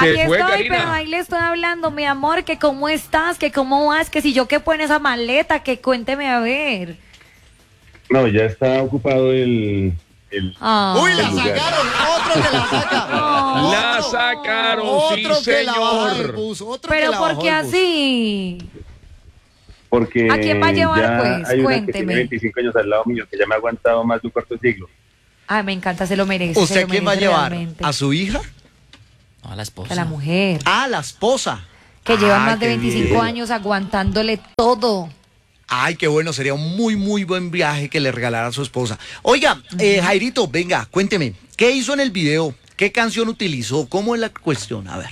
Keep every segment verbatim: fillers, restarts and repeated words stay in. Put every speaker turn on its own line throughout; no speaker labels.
Aquí
fue,
estoy,
Karina?
pero ahí le estoy hablando, mi amor, que cómo estás, que cómo vas, que si yo quepo en esa maleta, que cuénteme a ver.
No, ya está ocupado el... el
Ah.
Uy, la
el lugar.
sacaron, otro que la saca.
No.
La
Otro-
sacaron,
otro
sí,
que la baja del
señor.
bus, otro que
Pero
la
¿por
bajó
qué
del bus.
así?
Porque
¿A quién va a llevar,
ya
pues?
hay una que
Cuénteme.
tiene veinticinco años al lado mío, que ya me ha aguantado más de un cuarto de siglo.
Ay, me encanta, se lo merece. se
¿Usted
lo
quién va a
merece
llevar?
realmente.
¿A su hija?
No, a la esposa.
A la mujer.
Ah, la esposa.
Que lleva
Ah,
más de
qué
veinticinco
bien.
años aguantándole todo.
Ay, qué bueno, sería un muy, muy buen viaje que le regalara a su esposa. Oiga, eh, Jairito, venga, cuénteme, ¿qué hizo en el video? ¿Qué canción utilizó? ¿Cómo es la cuestión? A ver.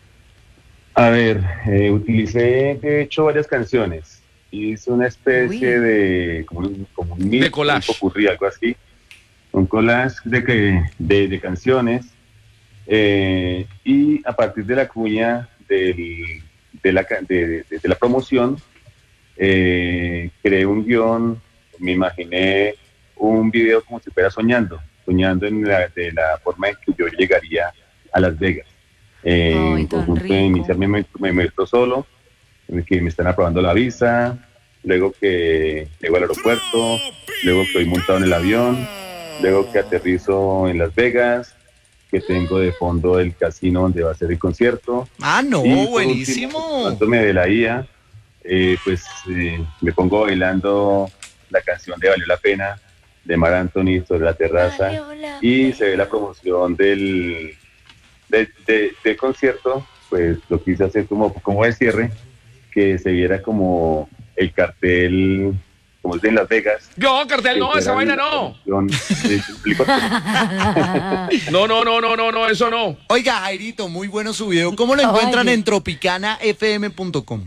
A ver, eh, utilicé de hecho varias canciones. Hice una especie
Uy.
de como un, como un mix,
De collage.
un popurrí, algo así. Un collage de, que, de, de canciones. eh, y a partir de la cuña del, de, la, ca- de, de- de la promoción, eh, creé un guión, me imaginé un video como si fuera soñando, soñando en la, de la forma en que yo llegaría a Las Vegas. Eh,
Ay,
en
tan
conjunto
rico.
inicial me, me, me meto solo, en el que me están aprobando la visa, luego que llego al aeropuerto, luego que voy montado en el avión, luego que aterrizo en Las Vegas, que tengo de fondo el casino donde va a ser el concierto.
Ah, no,
Y por
buenísimo.
último, cuando de la I A, eh, pues eh, me pongo bailando la canción de Valió la Pena de Mar Anthony sobre la terraza y se ve la promoción del, de, de- del concierto. Pues lo quise hacer como, como de cierre, que se viera como el cartel, como es en Las Vegas.
No, cartel, no,
que
esa
fuera
vaina
la
no.
promoción. ¿Sí? ¿Me explico?
No, no, no, no, no, no, eso no.
Oiga, Jairito, muy bueno su video. ¿Cómo lo encuentran
Oye.
en tropicana f m punto com?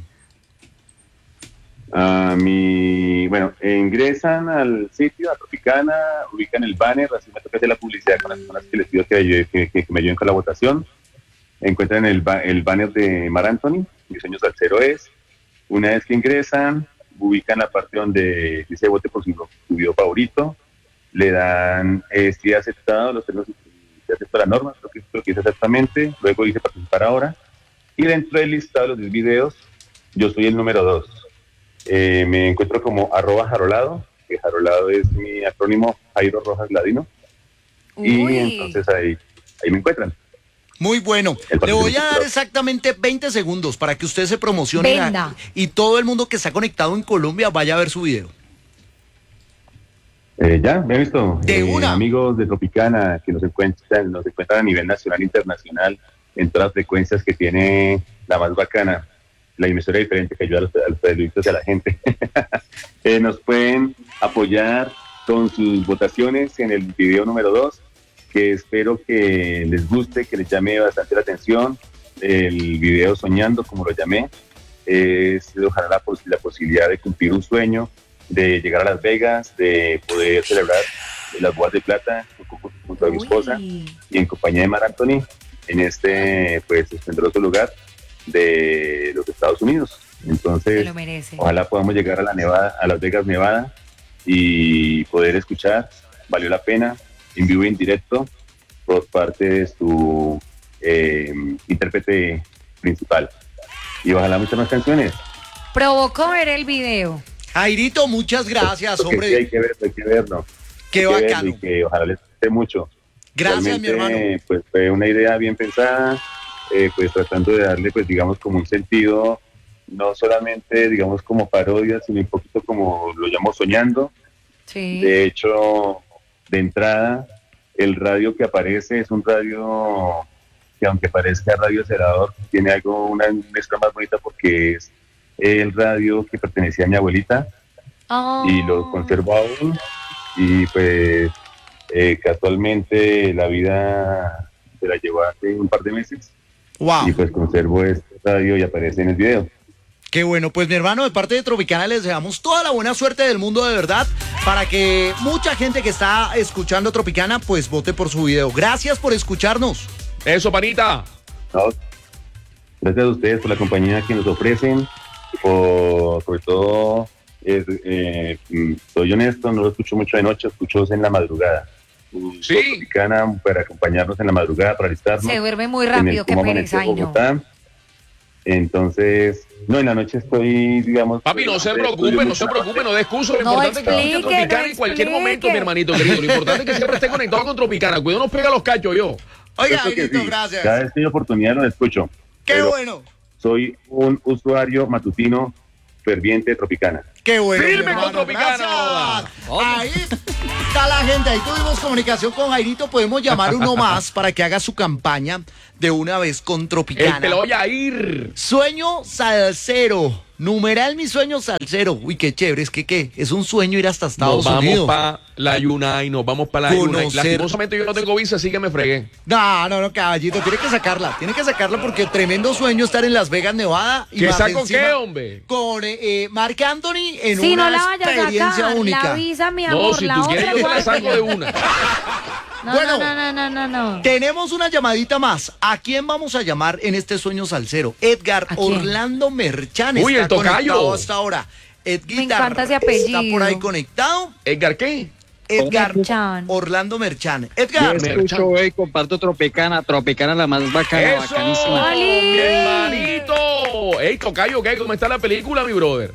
A mi, bueno, eh, ingresan al sitio, a Tropicana, ubican el banner, así me toca hacer la publicidad con las personas que les pido que, ayude- que, que- que me ayuden con la votación. Encuentran el, ba- el banner de Mar Anthony, Mi Sueño Salsero es. Una vez que ingresan, ubican la parte donde dice vote por su, su video favorito, le dan eh, sí aceptado, los términos y acepto las normas, lo que, lo que dice exactamente, luego dice participar ahora, y dentro del listado de los diez videos, yo soy el número dos. Eh, me encuentro como arroba jarolado, que jarolado es mi acrónimo Jairo Rojas Ladino, y
Uy.
entonces ahí, ahí me encuentran.
Muy bueno.
El
Le voy a
partido.
dar exactamente veinte segundos para que usted se promocione
Venda.
y todo el mundo que está conectado en Colombia vaya a ver su video.
Eh, ya, me he visto.
De
Eh,
una.
Amigos de Tropicana que nos encuentran, nos encuentran a nivel nacional e internacional en todas las frecuencias que tiene la más bacana, la emisora diferente que ayuda a los, a los periodistas y a la gente. Eh, nos pueden apoyar con sus votaciones en el video número dos, que espero que les guste, que les llame bastante la atención. El video Soñando, como lo llamé, es ojalá la, pos- la posibilidad de cumplir un sueño, de llegar a Las Vegas, de poder celebrar las bodas de plata junto, junto a mi esposa
Uy.
y en compañía de Mar Anthony en este pues esplendoroso lugar de los Estados Unidos.
Se
Entonces,
lo merece.
ojalá podamos llegar a la Nevada, a Las Vegas, Nevada, y poder escuchar Valió la Pena en vivo y en directo por parte de su eh, intérprete principal. Y ojalá muchas más canciones.
Provocó ver el video.
Jairito, muchas gracias,
Porque sí, hay
hombre.
que verlo, hay que verlo.
Qué
Hay que verlo
bacano.
Y que ojalá les guste mucho.
Gracias, mi
Realmente,
hermano.
Pues fue una idea bien pensada, eh, pues tratando de darle, pues digamos, como un sentido, no solamente, digamos, como parodia, sino un poquito como lo llamo soñando.
Sí.
De hecho, de entrada, el radio que aparece es un radio que, aunque parezca radio cerador, tiene algo, una mezcla más bonita porque es el radio que pertenecía a mi abuelita
Oh.
y lo conservo aún. Y pues eh, casualmente la vida se la llevó hace un par de meses
Wow.
y pues conservo este radio y aparece en el video.
Qué bueno, pues mi hermano, de parte de Tropicana les deseamos toda la buena suerte del mundo de verdad para que mucha gente que está escuchando Tropicana pues vote por su video. Gracias por escucharnos.
Eso, panita.
¿No? Gracias a ustedes por la compañía que nos ofrecen, por, sobre todo, es, eh, mm, soy honesto, no lo escucho mucho de noche, escucho en la madrugada. un
Sí.
Tropicana para acompañarnos en la madrugada, para alistarnos.
Se duerme muy
en el
rápido, qué
cómo
pereza.
amaneció
Ay, no.
Bogotá. Entonces, no, en la noche estoy, digamos...
Papi, no se preocupe, no se preocupe, no dé excusa. Lo
No
importante es que
explique,
escuche Tropicana
no
en cualquier
explique.
momento, mi hermanito querido. Lo importante es que siempre esté conectado con Tropicana. Cuidado, nos pega los cachos yo.
Oiga,
Eso que
Jairito,
sí,
gracias.
Cada vez que hay oportunidad lo escucho.
Qué
Pero
bueno.
soy un usuario matutino ferviente de Tropicana.
Qué bueno.
Firme
mi hermano,
con Tropicana,
gracias.
joda.
Ahí está la gente. Ahí tuvimos comunicación con Jairito. Podemos llamar uno más para que haga su campaña de una vez con
El
Tropicana.
te lo voy a ir.
Sueño salsero. Numeral mi sueño salsero. Uy, qué chévere. Es que, ¿qué? Es un sueño ir hasta Estados
Nos vamos
Unidos.
para la Yunay, nos vamos para la Yunay.
Conocer-
Lastimosamente yo no tengo visa, así que me fregué.
No, no, no, caballito. Tiene que sacarla. Tiene que sacarla porque tremendo sueño estar en Las Vegas, Nevada. Y
¿Qué
más
saco
encima
qué, hombre?
Con eh, eh, Marc Anthony en
Si
una
no la vayas a
experiencia
sacar,
única.
la visa, mi amor,
No, si
la
tú
otra
quieres yo te la
guarda.
saco de una.
No,
Bueno.
no, no, no, no, no, no.
Tenemos una llamadita más. ¿A quién vamos a llamar en este sueño salsero? Edgar
¿A quién?
Orlando Merchán.
Uy,
está
el tocayo.
conectado hasta ahora. Edgar
Me encanta ese apellido.
está por ahí conectado.
¿Edgar qué?
Edgar
Merchán.
Orlando Merchán. Edgar.
Yo
Escucho hoy, comparto Tropicana, Tropicana la más bacana,
¡Eso!
bacanísima.
¡Oli!
¡Mi hermanito! Ey, tocayo, ¿qué? ¿Cómo está la película, mi brother?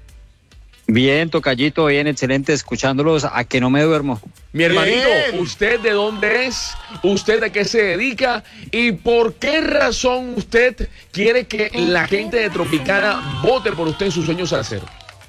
Bien, tocallito, bien, excelente, escuchándolos a que no me duermo.
Mi hermanito,
Bien.
¿usted de dónde es? ¿Usted a qué se dedica? ¿Y por qué razón usted quiere que la gente de Tropicana vote por usted en su sueño salsero?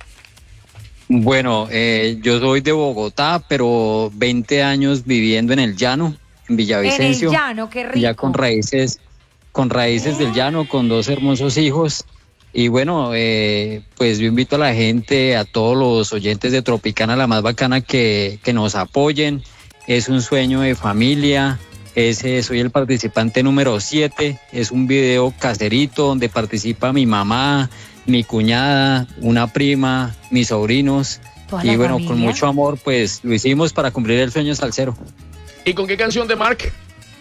Bueno, eh, yo soy de Bogotá, pero veinte años viviendo en el llano, en Villavicencio.
En el llano, qué rico.
Ya con raíces, con raíces del llano, con dos hermosos hijos. Y bueno, eh, pues yo invito a la gente, a todos los oyentes de Tropicana, la más bacana, que, que nos apoyen. Es un sueño de familia. Ese, soy el participante número siete. Es un video caserito donde participa mi mamá, mi cuñada, una prima, mis sobrinos.
¿Toda
Y
la
bueno, con
familia?
mucho amor, pues lo hicimos para cumplir el sueño salsero.
¿Y con qué canción de Mark?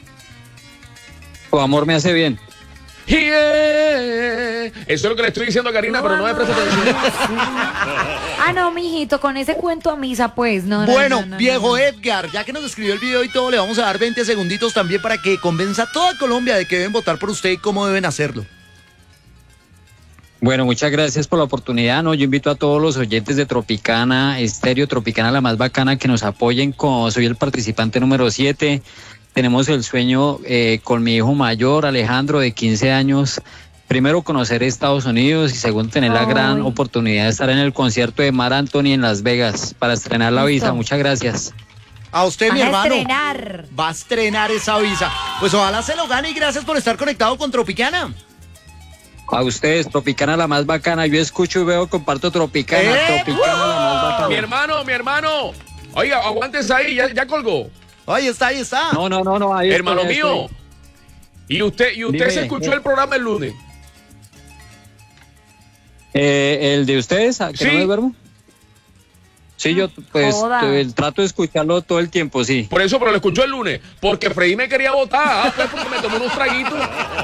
Tu amor me hace bien.
Yeah. Eso es lo que le estoy diciendo a Karina, pero no me presta atención.
Ah, no, mijito, con ese cuento a misa, pues. No, no,
Bueno,
no, no,
viejo
no, no.
Edgar, ya que nos escribió el video y todo, le vamos a dar veinte segunditos también para que convenza a toda Colombia de que deben votar por usted y cómo deben hacerlo.
Bueno, muchas gracias por la oportunidad, ¿no? Yo invito a todos los oyentes de Tropicana, Estéreo Tropicana, la más bacana, que nos apoyen. Con, soy el participante número siete. Tenemos el sueño eh, con mi hijo mayor, Alejandro, de quince años. Primero, conocer Estados Unidos y segundo, tener la
Ay.
gran oportunidad de estar en el concierto de Mar Anthony en Las Vegas para estrenar la
Listo.
visa. Muchas gracias.
A usted, mi
Van a
hermano.
estrenar.
Va a estrenar esa visa. Pues ojalá se lo gane y gracias por estar conectado con Tropicana.
A ustedes, Tropicana, la más bacana. Yo escucho y veo, comparto Tropicana.
¡Eh!
Tropicana, la más bacana.
Mi hermano, mi hermano. Oiga, aguántese ahí, ya, ya colgó.
Ahí está, ahí está.
No, no, no, no. Ahí estoy,
Hermano
ahí
mío.
estoy.
¿Y usted, y usted
Dime.
se escuchó el programa el lunes?
Eh, ¿El de ustedes? ¿A que
Sí.
no me duermo? Sí, yo pues
Joda.
eh, trato de escucharlo todo el tiempo, sí.
Por eso, pero lo escuchó el lunes. Porque Freddy me quería votar. Ah, pues porque me tomó unos traguitos.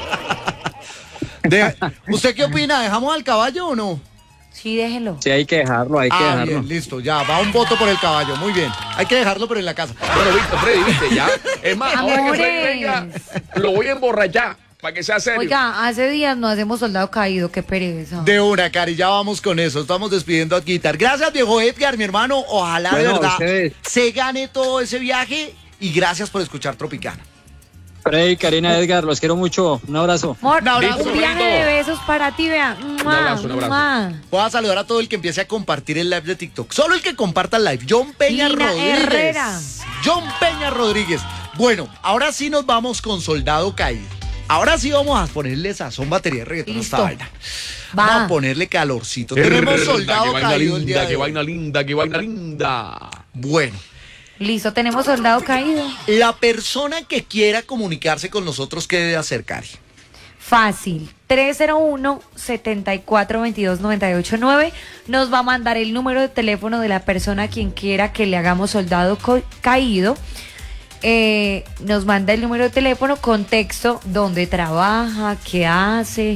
De- ¿Usted qué opina? ¿Dejamos al caballo o no?
Sí, déjelo.
Sí, hay que dejarlo, hay que
Ah,
dejarlo.
bien, listo, ya, va un voto por el caballo, muy bien. Hay que dejarlo, pero en la casa.
Bueno, viste, Freddy, viste, ya. Es más, ahora que Freddy
Amores.
venga, lo voy a emborrachar para que sea serio.
Oiga, hace días no hacemos soldado caído, qué pereza.
De una, Cari, ya vamos con eso. Estamos despidiendo a Guitar. Gracias, viejo Edgar, mi hermano. Ojalá de
Bueno, a
verdad
ustedes.
se gane todo ese viaje y gracias por escuchar Tropicana.
Freddy, Karina, Edgar, los quiero mucho. Un abrazo.
Amor,
Un abrazo,
un viaje
bonito.
de besos para ti, vea.
Un abrazo, un abrazo.
Voy a saludar a todo el que empiece a compartir el live de TikTok. Solo el que comparta el live. John Peña
Lina
Rodríguez.
Herrera.
John Peña Rodríguez. Bueno, ahora sí nos vamos con Soldado Caído. Ahora sí vamos a ponerle sazón, batería de reggaetón a esta
Listo.
vaina.
Va.
Vamos a ponerle calorcito. Tenemos
Herda,
Soldado
qué vaina
Caído el
linda,
día de
qué
hoy.
vaina linda, qué vaina linda.
Bueno.
Listo, tenemos soldado caído.
La persona que quiera comunicarse con nosotros, ¿qué debe hacer, Cari?
Fácil. tres cero uno, setenta y cuatro, veintidós, noventa y ocho nueve. Nos va a mandar el número de teléfono de la persona a quien quiera que le hagamos soldado co- caído. Eh, nos manda el número de teléfono con texto, dónde trabaja, qué hace,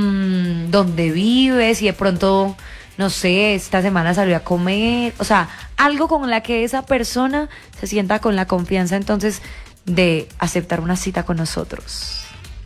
mmm, dónde vive, si de pronto, no sé, esta semana salió a comer. O sea, algo con la que esa persona se sienta con la confianza entonces de aceptar una cita con nosotros.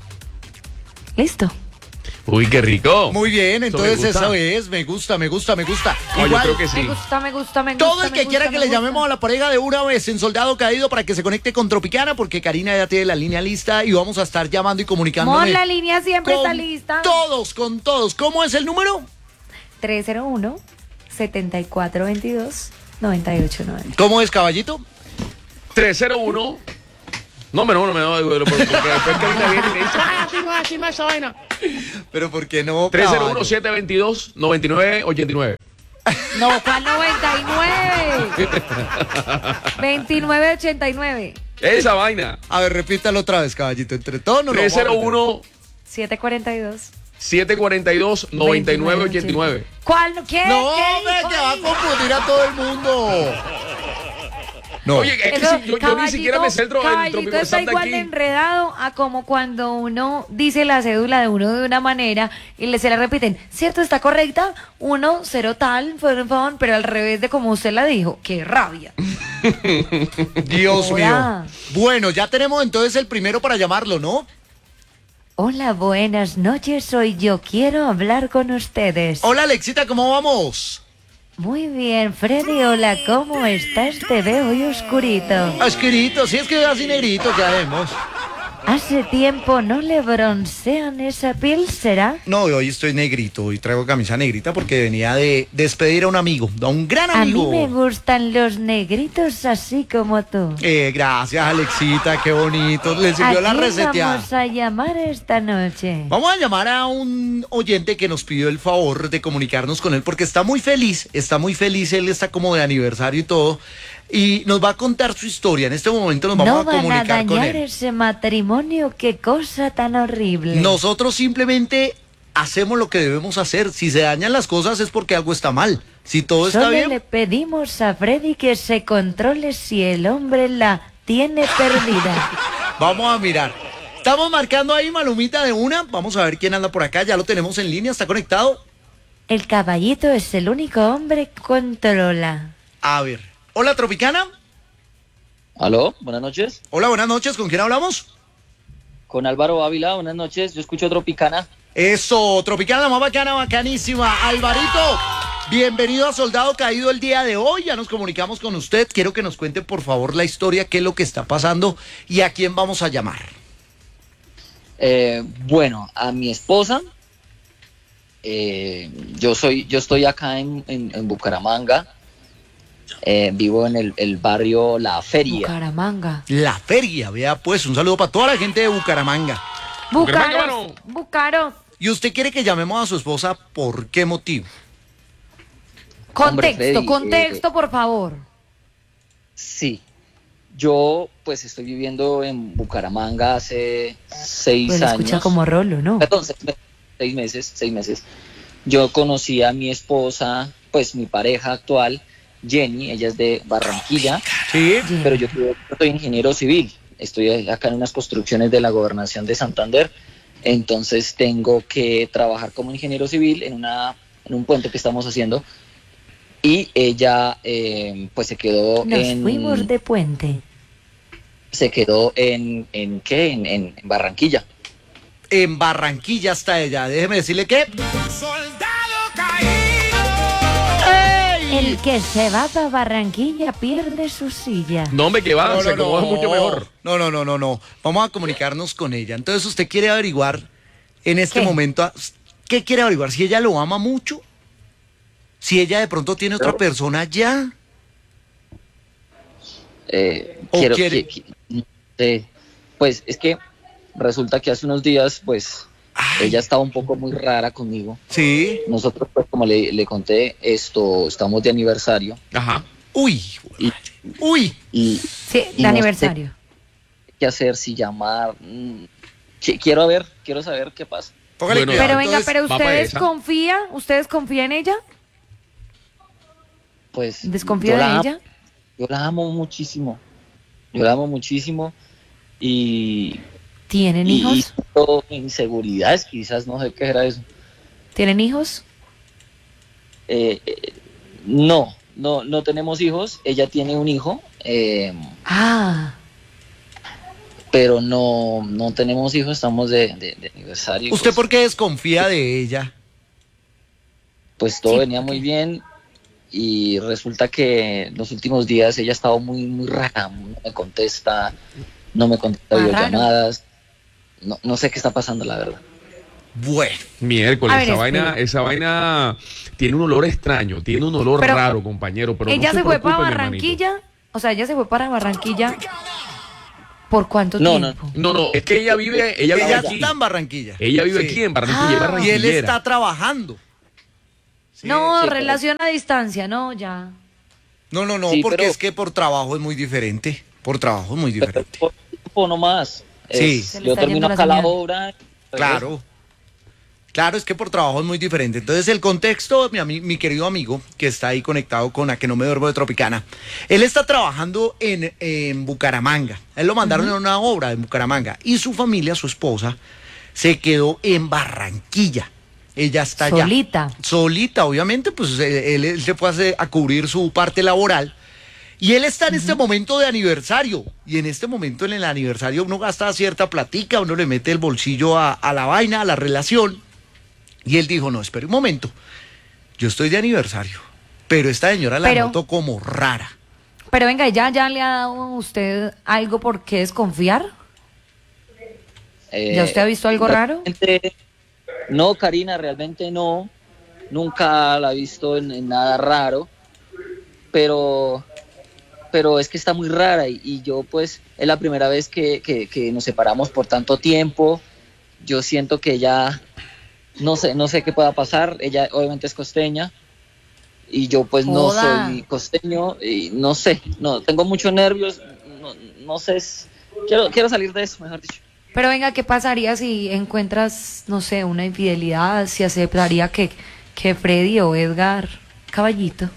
¿Listo?
Uy, qué rico.
Muy bien, entonces
Eso
eso
me
es, me gusta, me gusta, me gusta.
No, yo
Igual,
creo que sí.
Me gusta, me gusta, me gusta.
todo el
me
que
gusta,
quiera que
me
le
gusta.
llamemos a la pareja de una vez en Soldado Caído para que se conecte con Tropicana, porque Karina ya tiene la línea lista y vamos a estar llamando y comunicándonos.
Mon, la línea siempre
con
está lista.
todos, con todos. ¿Cómo es el número?
tres cero uno, setenta y cuatro veintidós, noventa y ocho nueve.
¿Cómo es, caballito?
tres cero uno. No, me no, no me no, porque después Karina viene y me dice, ah, sí, va, sí, va esa vaina.
Pero ¿por qué no,
tres cero uno,
caballo?
siete dos dos, nueve nueve ocho nueve.
No, ¿cuál noventa y nueve? veintinueve ochenta y nueve.
Esa vaina.
A ver, repítalo otra vez, caballito. Entre todos no
tres cero uno,
setecientos cuarenta y dos.
siete cuatro dos, nueve nueve ocho nueve.
¿Cuál? ¿Qué?
No,
¿Qué
ve
dijo
que va a
ahí?
confundir a todo el mundo. No.
Oye, es que
Eso,
si yo, yo ni siquiera me centro en el
caballito
Tropical
está
Santa
igual
aquí.
de enredado a como cuando uno dice la cédula de uno de una manera y le se la repiten, ¿cierto? ¿Está correcta? Uno, cero tal, fon, fon, pero al revés de como usted la dijo. ¡Qué rabia!
Dios
Hola.
mío. Bueno, ya tenemos entonces el primero para llamarlo, ¿no?
Hola, buenas noches, soy yo. Quiero hablar con ustedes.
Hola, Alexita, ¿cómo vamos?
Muy bien, Freddy, hola, ¿cómo estás? Te veo muy oscurito.
Asquerito, si es que así negrito, ya vemos.
Hace tiempo no le broncean esa piel, ¿será?
No, hoy estoy negrito, hoy traigo camisa negrita porque venía de despedir a un amigo, a un gran
A
amigo.
mí me gustan los negritos así como tú.
Eh, gracias, Alexita, qué bonito. Le sirvió
¿A
la
quién
reseteada.
vamos a llamar esta noche?
Vamos a llamar a un oyente que nos pidió el favor de comunicarnos con él porque está muy feliz, está muy feliz, él está como de aniversario y todo, y nos va a contar su historia. En este momento nos vamos
No
a
van a
comunicar con
dañar
él.
ese matrimonio, qué cosa tan horrible.
Nosotros simplemente hacemos lo que debemos hacer. Si se dañan las cosas es porque algo está mal. Si todo está
Solo
bien,
le pedimos a Freddy que se controle si el hombre la tiene perdida.
vamos a mirar. Estamos marcando ahí, Malumita, de una. Vamos a ver quién anda por acá. Ya lo tenemos en línea, está conectado.
El caballito es el único hombre que controla.
A ver. Hola, Tropicana.
Aló, buenas noches.
Hola, buenas noches. ¿Con quién hablamos?
Con Álvaro Ávila, buenas noches. Yo escucho Tropicana.
Eso, Tropicana, la más bacana, bacanísima. Alvarito, bienvenido a Soldado Caído el día de hoy. Ya nos comunicamos con usted. Quiero que nos cuente, por favor, la historia, qué es lo que está pasando y a quién vamos a llamar.
Eh, bueno, a mi esposa. eh, yo soy, yo estoy acá en, en, en Bucaramanga. Eh, vivo en el, el barrio La Feria.
Bucaramanga.
La feria, vea pues, un saludo para toda la gente de Bucaramanga.
Bucaramanga,
Bucaro.
mano.
Bucaro.
¿Y usted quiere que llamemos a su esposa por qué motivo?
Hombre,
Contexto,
Freddy,
contexto, por favor.
Sí. Yo pues estoy viviendo en Bucaramanga hace seis
Pues
años.
escucha como rolo, ¿no?
Perdón, seis meses, seis meses, seis meses. Yo conocí a mi esposa, pues mi pareja actual, Jenny, ella es de Barranquilla,
Sí.
Bien.
pero yo, yo soy ingeniero civil, estoy acá en unas construcciones de la gobernación de Santander, entonces tengo que trabajar como ingeniero civil en, una, en un puente que estamos haciendo, y ella eh, pues se quedó
Nos
en...
fuimos de puente.
Se quedó en, en ¿qué? En, en, en Barranquilla.
En Barranquilla está ella. Déjeme decirle que... ¡Ey!
El que se va para Barranquilla pierde su silla.
No, hombre, que va,
No,
se
no,
acomoda
no.
mucho mejor.
No, no, no, no, no. Vamos a comunicarnos con ella. Entonces usted quiere averiguar en este
¿Qué?
momento, a- ¿qué quiere averiguar? Si ella lo ama mucho, si ella de pronto tiene otra persona ya.
Eh,
¿O
quiero,
quiere?
qui- qui- eh, pues es que resulta que hace unos días, pues,
Ay.
ella estaba un poco muy rara conmigo.
Sí.
Nosotros, pues, como le, le conté, esto, estamos de aniversario
Ajá.
Uy.
y,
Uy.
y
Sí,
Y
de
no
aniversario.
qué hacer, si llamar. mm, qui- quiero ver, quiero saber qué pasa.
Póngale
Bueno,
cuidado,
Pero venga,
entonces-
pero
va pa'
ustedes
esa.
confían, ¿ustedes confían en ella?
Pues
¿Desconfía
yo la
de
amo-
ella?
Yo la amo muchísimo. Yo la amo muchísimo y,
¿Tienen
y, y
hijos?
siento inseguridades, quizás, no sé qué era eso.
¿Tienen hijos?
Eh, eh, no, no, no tenemos hijos, ella tiene un hijo, eh,
Ah,
pero no, no tenemos hijos, estamos de, de- de aniversario.
¿Usted
pues,
por qué desconfía de ella?
Pues todo
Sí,
venía
porque-
muy bien y resulta que los últimos días ella ha estado muy, muy rara, no me contesta, no me contesta
Ah, raro.
videollamadas, no, no sé qué está pasando, la verdad.
Bueno,
Miércoles,
A ver,
esa
espera.
vaina, esa vaina tiene un olor extraño, tiene un olor
Pero
raro, compañero. Pero
ella
no
se fue para
preocupe, mi hermanito.
Barranquilla. O sea, ella se fue para Barranquilla. ¿Por cuánto
No, no,
tiempo?
No, no, es que ella vive, ella vive
ella
aquí.
está en Barranquilla.
Ella vive
Sí.
aquí en Barranquilla,
Ah.
es
Y él
barranquillera.
está trabajando. Sí.
No,
sí,
relación a distancia, no, ya.
No, no, no,
Sí,
porque
pero-
es que por trabajo es muy diferente. Por trabajo es muy
Pero
diferente.
por tiempo nomás.
Sí.
Es-
Se le
yo
está
termino
yendo la
acá la
señal.
obra.
Claro. Claro, es que por trabajo es muy diferente. Entonces, el contexto, mi, ami- mi querido amigo, que está ahí conectado con A Que No Me Duermo de Tropicana, él está trabajando en, en Bucaramanga. Él lo mandaron a una obra en Bucaramanga. Y su familia, su esposa, se quedó en Barranquilla. Ella está allá.
Solita.
Solita, obviamente, pues eh, él, él se fue a, hacer- a cubrir su parte laboral. Y él está en este momento de aniversario. Y en este momento, en el aniversario, uno gasta cierta platica, uno le mete el bolsillo a, a la vaina, a la relación. Y él dijo, no, espere un momento, yo estoy de aniversario, pero esta señora la
Pero-
noto como rara.
Pero venga, ¿ya, ya le ha dado a usted algo por qué desconfiar?
Eh,
¿Ya usted ha visto algo raro?
realmente- No, Karina, realmente no. Nunca la he visto en, en nada raro. Pero, pero es que está muy rara y, y yo pues es la primera vez que, que- que nos separamos por tanto tiempo. Yo siento que ya no sé, no sé qué pueda pasar. Ella obviamente es costeña y yo pues no
Joda.
soy costeño y no sé, no tengo muchos nervios, no, no sé, es- quiero, quiero salir de eso, mejor dicho.
Pero venga, ¿qué pasaría si encuentras, no sé, una infidelidad? Si aceptaría que, que Freddy o Edgar Caballito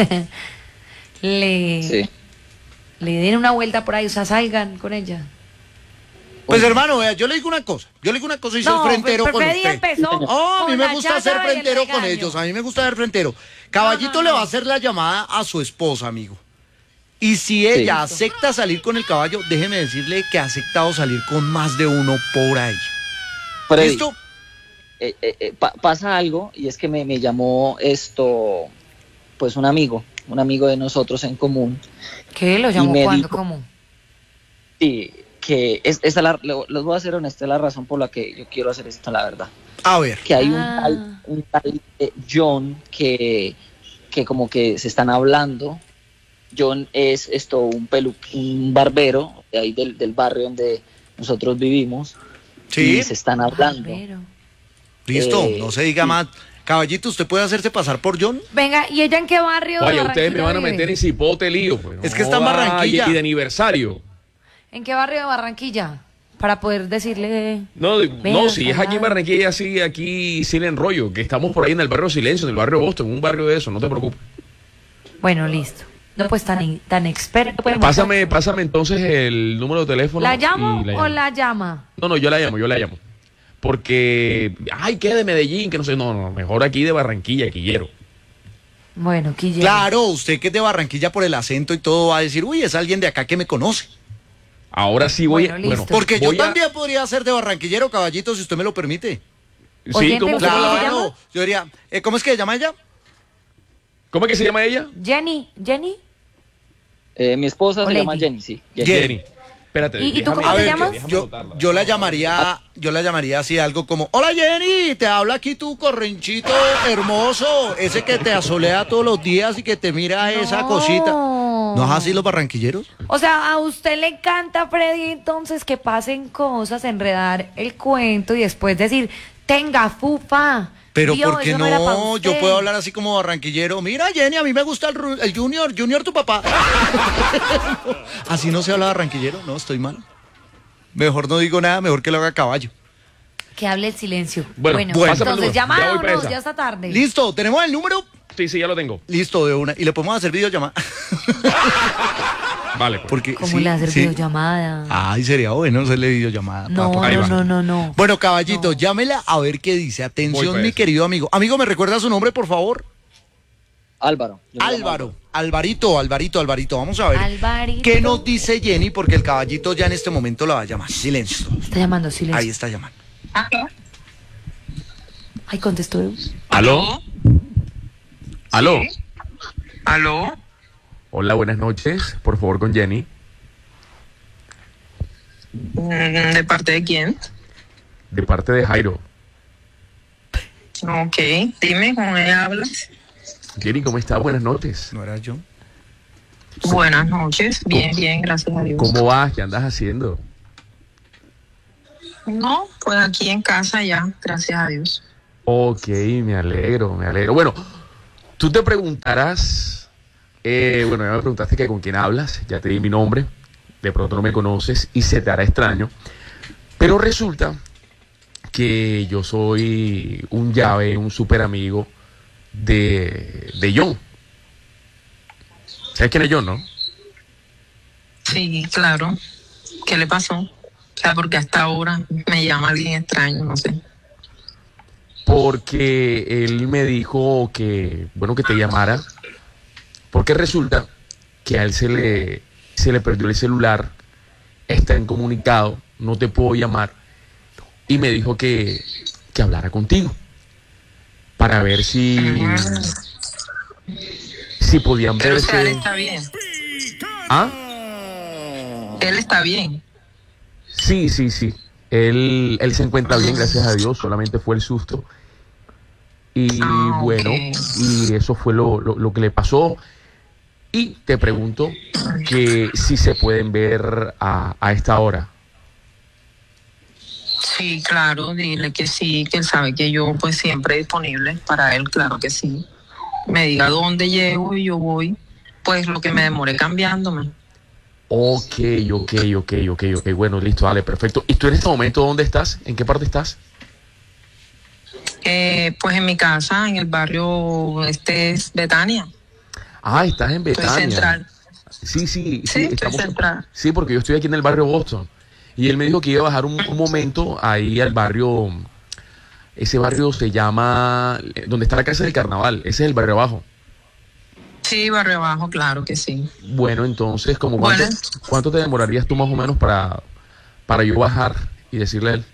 le,
Sí.
le den una vuelta por ahí, o sea, salgan con ella.
Pues hermano, vea, yo le digo una cosa, yo le digo una cosa y soy
No,
frentero
pero
con
Freddy
usted.
empezó
Oh, a mí
con
me
la
gusta ser
chaza y el
frentero con
regaño.
ellos, a mí me gusta ser frentero. Caballito
No, no,
le va a
no.
hacer la llamada a su esposa, amigo. Y si ella
Sí.
acepta salir con el caballo, déjeme decirle que ha aceptado salir con más de uno por ahí.
Freddy,
¿Listo?
eh, eh, eh, pa- pasa algo y es que me, me llamó esto, pues un amigo, un amigo de nosotros en común.
¿Qué? ¿Lo
Y
llamó
me
cuándo?
dijo-
¿Cómo?
Sí, que es, esta es la, lo- les voy a ser honesto, es la razón por la que yo quiero hacer esto, la verdad.
A ver.
Que hay
Ah.
un tal, un tal eh, John que, que como que se están hablando. John es esto, un pelu, un barbero de ahí del, del barrio donde nosotros vivimos.
Sí,
Y se están hablando.
Barbero.
listo,
eh,
no se diga
sí.
más. Caballito, ¿usted puede hacerse pasar por John?
Venga, ¿y ella en qué barrio? de
Vaya, ustedes me
Barranquilla
van a
vive?
meter en cipote lío. Pues,
Es que está en
joda,
Barranquilla.
Y, y de aniversario.
¿En qué barrio de Barranquilla? Para poder decirle...
No, de-
Venga,
no, si es aquí en
salgan.
Barranquilla, sí, aquí sí le enrollo. Que estamos por ahí en el barrio Silencio, en el barrio Boston, un barrio de eso, no te preocupes.
Bueno, listo. No, pues tan, tan experto. pues,
Pásame, pásame entonces el número de teléfono.
¿La llamo
y la
o
llamo.
la llama?
No, no, yo la llamo, yo la llamo. Porque, ay, que de Medellín, que no sé, no, no, mejor aquí de Barranquilla, Quillero.
Bueno, Quillero.
Claro, usted que es de Barranquilla por el acento y todo va a decir, uy, es alguien de acá que me conoce.
Ahora sí voy,
Bueno,
bueno,
listo.
Porque yo
voy a-
también podría ser de barranquillero, caballito, si usted me lo permite.
Sí,
Oyente,
¿cómo,
¿usted
cómo la
se
vaina?
llama?
Claro, yo diría, eh, ¿cómo es que se llama ella?
¿Cómo es que se llama ella?
Jenny, Jenny.
Eh, mi esposa
O
se
Lady.
llama Jenny, sí. Jenny.
Jenny.
Jenny. Espérate.
¿Y- y tú
déjame-
cómo
A
te
ver,
llamas?
déjame
yo,
anotarla.
yo la llamaría, yo la llamaría así algo como, hola Jenny, te habla aquí tu correnchito hermoso, ese que te asolea todos los días y que te mira esa
No.
cosita. ¿No es así los barranquilleros?
O sea, a usted le encanta, Freddy, entonces que pasen cosas, enredar el cuento y después decir, tenga fufa.
Pero
Vio,
¿por qué
eso no, era pa'
no?
usted.
Yo puedo hablar así como barranquillero. Mira, Jenny, a mí me gusta el, ru- el Junior, Junior tu papá. Así no se habla barranquillero, no, estoy mal. Mejor no digo nada, mejor que lo haga a caballo.
Que hable el silencio.
Bueno,
Bueno,
bueno.
Pásame el
entonces
número. Ya
llamada
voy
o
para
no,
esa.
ya está tarde.
Listo, ¿tenemos el número?
Sí, sí, ya lo tengo.
Listo, de una. Y le podemos hacer videollamada.
Vale, pues.
Porque,
¿Cómo
sí,
le hacer
sí.
videollamada?
Ay, sería bueno hacerle videollamada.
no,
papá.
ahí
no,
va.
no, no, no.
Bueno, caballito,
No.
llámela a ver qué dice.
Voy
Atención,
para
mi
eso.
querido amigo. Amigo, ¿me recuerda su nombre, por favor?
Álvaro. Yo me llamo
Álvaro, Alvarito, Alvarito, Alvarito. Vamos a ver
Alvarito.
qué nos dice Jenny, porque el caballito ya en este momento la va a llamar. Silencio.
Está llamando, silencio.
Ahí está llamando.
Ay, contestó.
¿Aló? ¿Aló?
¿Aló?
Hola, buenas noches. Por favor, con Jenny.
¿De parte de quién?
De parte de Jairo.
Ok, dime, ¿con ella hablas?
Jenny, ¿cómo está? Buenas noches.
¿No era yo?
Buenas noches, bien, bien, gracias a Dios.
¿Cómo vas? ¿Qué andas haciendo?
No, pues aquí en casa ya, gracias a Dios.
Ok, me alegro, me alegro. Bueno, tú te preguntarás, eh, bueno, ya me preguntaste que con quién hablas, ya te di mi nombre, de pronto no me conoces y se te hará extraño, pero resulta que yo soy un llave, un súper amigo de, de John. ¿Sabes quién es John, no?
Sí, claro. ¿Qué le pasó? O sea, porque hasta ahora me llama alguien extraño, no sé.
Porque él me dijo que, bueno, que te llamara, porque resulta que a él se le, se le perdió el celular, está incomunicado, no te puedo llamar, y me dijo que, que hablara contigo, para ver si, si podían
Pero o sea, él
verse.
está bien.
¿Ah?
Él está bien.
Sí, sí, sí. Él, él se encuentra bien, gracias a Dios, solamente fue el susto. Y
Ah,
bueno,
ok.
y eso fue lo, lo, lo que le pasó. Y te pregunto que si se pueden ver a, a esta hora.
Sí, claro, dile que sí, que él sabe que yo pues siempre disponible para él, claro que sí. Me diga dónde llego y yo voy, pues lo que me demore cambiándome.
Ok, ok, ok, ok, ok. Bueno, listo, dale, perfecto. ¿Y tú en este momento dónde estás? ¿En qué parte estás?
Eh, pues en mi casa, en el barrio, este es Betania.
Ah, estás en
Estoy
Betania.
central.
Sí, sí, sí.
Sí, estoy central.
Sí, porque yo estoy aquí en el barrio Boston. Y él me dijo que iba a bajar un, un momento ahí al barrio. Ese barrio se llama, donde está la casa del carnaval. Ese es el barrio abajo.
Sí, barrio abajo, claro que sí.
Bueno, entonces, como cuánto,
Bueno.
¿cuánto te demorarías tú más o menos para, para yo bajar y decirle a él?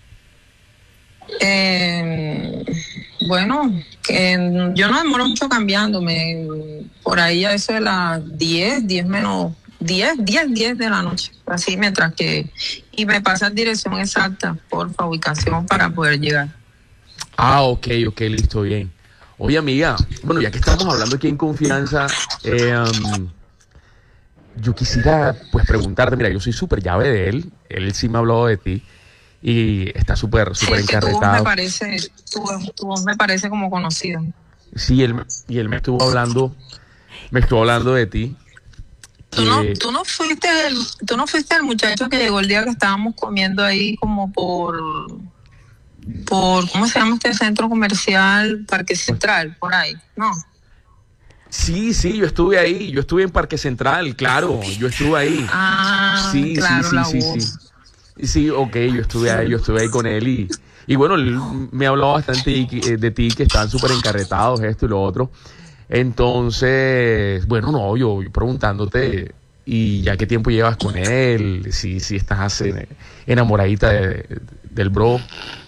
Eh, bueno, que yo no demoro mucho cambiándome. Por ahí a eso de las diez, diez menos, diez, diez, diez de la noche. Así mientras que... Y me pasas dirección exacta, porfa, ubicación para poder llegar.
Ah, ok, ok, listo, bien. Oye, amiga, bueno, ya que estamos hablando aquí en confianza, eh, um, yo quisiera pues preguntarte, mira, yo soy súper llave de él, él sí me ha hablado de ti y está súper,
Sí,
súper
es que tu voz me
encarretado.
parece, tu, tu voz me parece como conocida.
Sí, él, me- y él me estuvo hablando, me estuvo hablando de ti.
¿Tú no,
que-
tú no fuiste el, tú no fuiste el muchacho que llegó el día que estábamos comiendo ahí como por, por, ¿cómo se llama este centro comercial? Parque Central, por ahí, ¿no?
Sí, sí, yo estuve ahí, yo estuve en Parque Central, claro, yo estuve ahí.
Ah,
Sí,
claro,
sí,
la
sí, sí,
voz.
sí. Sí, ok, yo estuve ahí, yo estuve ahí con él y, y bueno, él me ha hablado bastante y que- de ti, que están súper encarretados, esto y lo otro. Entonces, bueno, no, yo, yo preguntándote, y ya qué tiempo llevas con él, si, si estás en- enamoradita de- del bro.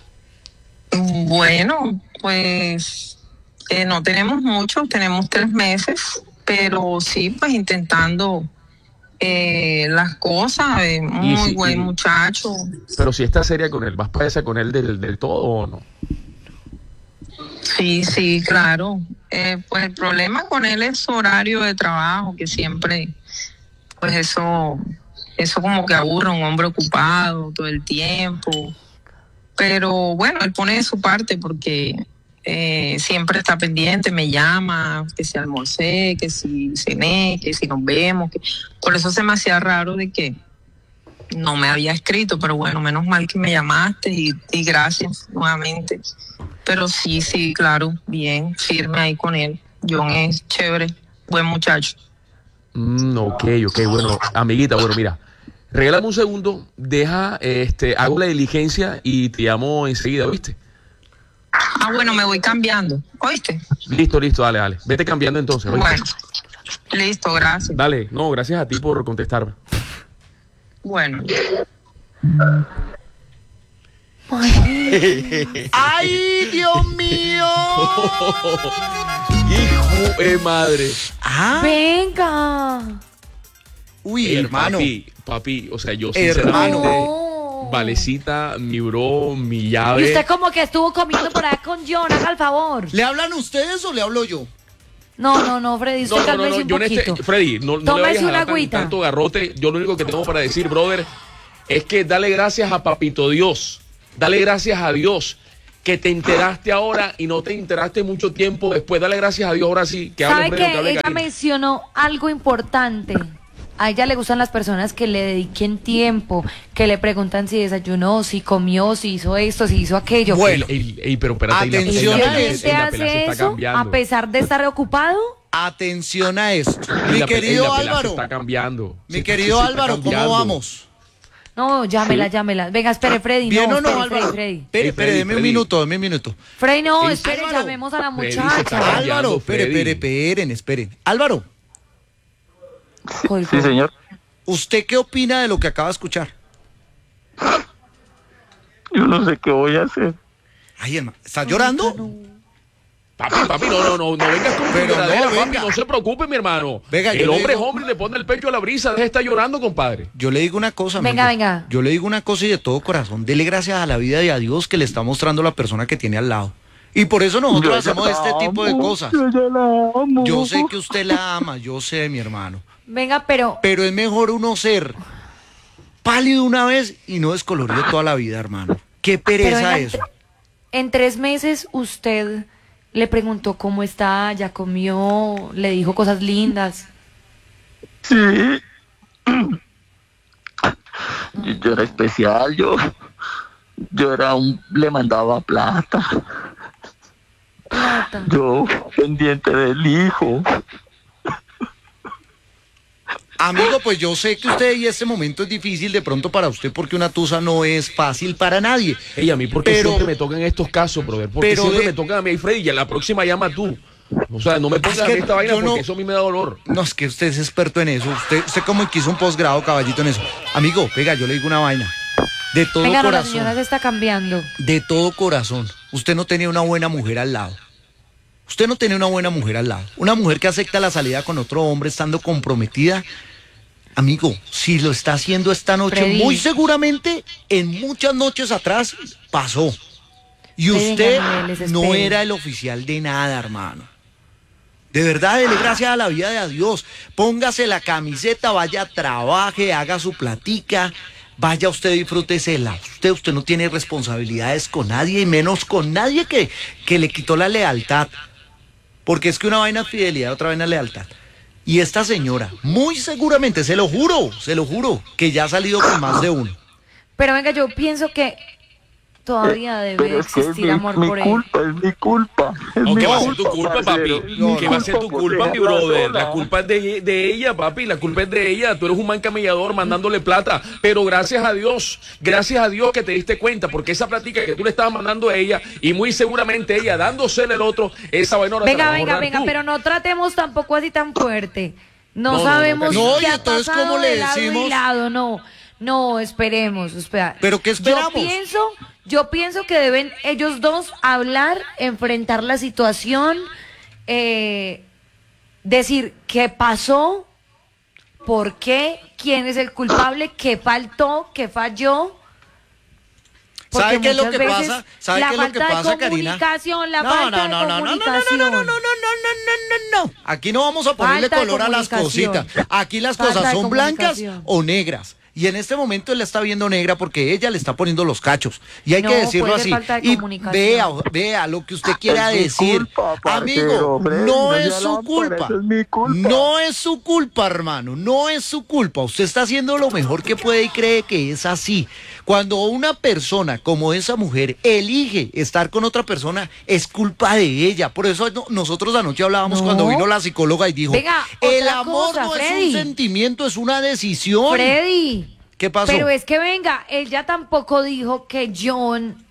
Bueno, pues eh, no tenemos mucho, tenemos tres meses, pero sí, pues intentando eh, las cosas, eh, muy
sí,
buen
y-
muchacho.
Pero si estás seria con él, ¿vas para esa con él del, del todo o no?
Sí, sí, claro. Eh, pues el problema con él es su horario de trabajo, que siempre, pues eso, eso como que aburre a un hombre ocupado todo el tiempo. Pero bueno, él pone de su parte porque eh, siempre está pendiente, me llama, que si almorcé, que si cené, que si nos vemos. Que... Por eso se me hacía raro de que no me había escrito, pero bueno, menos mal que me llamaste y, y gracias nuevamente. Pero sí, sí, claro, bien, firme ahí con él. John es chévere, buen muchacho.
Mm, ok, ok, bueno, amiguita, bueno, mira, regálame un segundo, deja, este, hago la diligencia y te llamo enseguida, ¿viste?
Ah, bueno, me voy cambiando. ¿Oíste?
Listo, listo, dale, dale. Vete cambiando entonces. ¿oíste?
Bueno, listo, gracias.
Dale, no, gracias a ti por contestarme.
Bueno.
¡Ay, Dios mío!
Hijo de madre.
Ah,
Venga.
uy,
Ey,
hermano.
Papi, papi, o sea, yo
Hermano.
sinceramente,
No.
Valecita, mi bro, mi
Y
llave.
usted como que estuvo comiendo por allá con John, haga el favor.
¿Le hablan ustedes o le hablo yo?
No, no, no, Freddy, usted
No, no, no,
cálmese
no,
un
yo en
poquito.
este, Freddy, no, no le
Tómese
vayas a
una
dar tan-
agüita.
tanto garrote. Yo lo único que tengo para decir, brother, es que dale gracias a Papito Dios. Dale gracias a Dios que te enteraste ahora y no te enteraste mucho tiempo después. Dale gracias a Dios ahora sí. Que hable,
¿Sabe
Freddy, que
que
hable
ella
Karina.
mencionó algo importante? A ella le gustan las personas que le dediquen tiempo, que le preguntan si desayunó, si comió, si hizo esto, si hizo aquello.
Bueno,
Ey, ey, pero espérate, ey, la-
Atención
ey, la
a
pela-
eso.
ey, la
¿Usted
pela se
hace
está
eso
cambiando.
a pesar de estar ocupado?
atención a esto.
Ey,
Mi
la pe- ey,
querido
la pela se
Álvaro,
está cambiando.
mi
Se-
querido
se está
Álvaro, ¿cómo
cambiando.
vamos?
No, llámela, llámela. Venga, espere, Freddy.
¿Bien
no,
o no,
espere,
Álvaro?
Freddy, Freddy.
Espere,
Ey,
espere,
Freddy,
deme un
Freddy.
minuto, deme un minuto.
Freddy, no,
Ey,
espere,
Álvaro.
llamemos a la
Freddy, se
muchacha.
está cambiando,
Álvaro, espere,
Freddy.
espere, esperen, esperen. Álvaro,
Colgó.
Sí, señor.
¿usted qué opina de lo que acaba de escuchar?
Yo no sé qué voy a hacer.
Ay, hermano, ¿está llorando?
Papi, papi, no, no, no, no vengas con
Pero no,
lloradera, papi,
venga.
no se preocupe, mi hermano.
Venga, yo
el
le
hombre
digo-
es hombre y le pone el pecho a la brisa, deja de estar llorando, compadre.
Yo le digo una cosa, amigo.
Venga, venga.
Yo le digo una cosa y de todo corazón. Dele gracias a la vida y a Dios que le está mostrando la persona que tiene al lado. Y por eso nosotros hacemos este tipo de cosas. Yo sé que usted la ama, yo sé, mi hermano.
Venga, pero
Pero es mejor uno ser pálido una vez y no descolorido toda la vida, hermano. Qué
Pero
pereza
en,
eso.
en tres meses usted le preguntó cómo está, ya comió, le dijo cosas lindas.
Sí. Yo, yo era especial, yo, yo era un, le mandaba plata,
Plata.
yo pendiente del hijo.
Amigo, pues yo sé que usted y este momento es difícil de pronto para usted porque una tusa no es fácil para nadie.
Ey, a mí, porque
Pero-
siempre me tocan estos casos, brother? Porque
pero
siempre
de-
me tocan a mí, y Freddy, y a la próxima llama tú. O sea, no me pongas
Es que
a mí esta vaina
yo
porque
no-
eso a mí me da dolor.
No, es que usted es experto en eso. Usted, usted como que hizo un posgrado, caballito, en eso. Amigo, venga, yo le digo una vaina. De todo
Venga, no, la
corazón.
señora se está cambiando.
De todo corazón. Usted no tenía una buena mujer al lado. Usted no tenía una buena mujer al lado. Una mujer que acepta la salida con otro hombre estando comprometida. Amigo, si lo está haciendo esta noche,
Freddy.
muy seguramente en muchas noches atrás pasó. Y
Freddy,
usted
venga, Nieves,
no
espere.
era el oficial de nada, hermano. De verdad, dele gracias a la vida de Dios. Póngase la camiseta, vaya, trabaje, haga su platica. Vaya usted, disfrútesela. Usted, usted no tiene responsabilidades con nadie, y menos con nadie que, que le quitó la lealtad. Porque es que una vaina es fidelidad, otra vaina es lealtad. Y esta señora, muy seguramente, se lo juro, se lo juro, que ya ha salido con más de uno.
Pero venga, yo pienso que todavía debe
Pero es que es
existir
mi,
amor
mi
por él.
culpa, es mi culpa. Es
No,
mi
que va a ser tu culpa, papi.
parcero.
No,
Que
no.
va a ser tu culpa, mi
Dejarla
brother.
sola.
La culpa es de, de ella, papi. La culpa es de ella. Tú eres un mancamellador mandándole plata. Pero gracias a Dios, gracias a Dios que te diste cuenta, porque esa plática que tú le estabas mandando a ella, y muy seguramente ella dándosele al otro, esa vaina ahora te la
Venga,
vas a
venga,
ahorrar
venga,
tú.
pero no tratemos tampoco así tan fuerte. No,
No, no, no,
sabemos
no,
qué
y
ha
entonces,
pasado
¿cómo le
de lado y
decimos?
lado, no, no, esperemos, espera.
¿Pero qué esperamos?
Yo pienso, yo pienso que deben ellos dos hablar, enfrentar la situación, eh, decir qué pasó, por qué, quién es el culpable, qué faltó, qué falló. Porque
¿Sabe qué es lo
muchas
que
veces
pasa? ¿Sabe
la
qué es lo que
falta
pasa,
de
Karina?
comunicación, la
No,
falta
no,
de
no, no, no, no, no, no,
comunicación.
no, no, no, no, no, no, no. Aquí no vamos a ponerle
Falta de
color a las
comunicación.
cositas. Aquí las
Falta
cosas
de
son blancas
comunicación.
o negras. Y en este momento él la está viendo negra porque ella le está poniendo los cachos. Y hay
No,
que decirlo
puede
así.
ser falta de
Y
comunicación.
vea, vea lo que usted quiera
Es mi
decir.
culpa, parcero,
Amigo,
Freddy,
no
no
es
se
su
alambre,
culpa.
eso es mi culpa.
No es su culpa, hermano. No es su culpa. Usted está haciendo lo mejor que puede y cree que es así. Cuando una persona como esa mujer elige estar con otra persona, es culpa de ella. Por eso no- nosotros anoche hablábamos
No.
cuando vino la psicóloga y dijo,
Venga,
el
otra
amor
cosa,
no es
Freddy.
un sentimiento, es una decisión.
Freddy.
¿Qué pasó?
Pero es que venga, ella tampoco dijo que John